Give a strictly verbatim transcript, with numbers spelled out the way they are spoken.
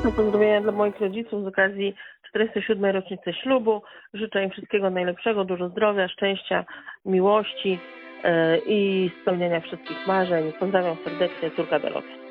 Gorące pozdrowienia dla moich rodziców z okazji czterdziestej siódmej rocznicy ślubu. Życzę im wszystkiego najlepszego, dużo zdrowia, szczęścia, miłości yy, i spełnienia wszystkich marzeń. Pozdrawiam serdecznie, córka Dorota.